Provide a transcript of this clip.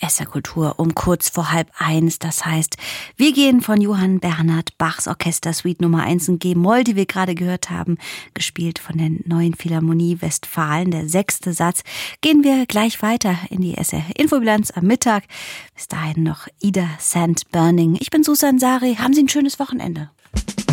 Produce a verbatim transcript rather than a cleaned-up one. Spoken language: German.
S R Kultur um kurz vor halb eins. Das heißt, wir gehen von Johann Bernhard Bachs Orchestersuite Nummer eins in G-Moll, die wir gerade gehört haben, gespielt von der Neuen Philharmonie Westfalen, der sechste Satz, gehen wir gleich weiter in die S R-Infobilanz am Mittag. Bis dahin noch Ida Sand Burning. Ich bin Susan Sari. Haben Sie ein schönes Wochenende.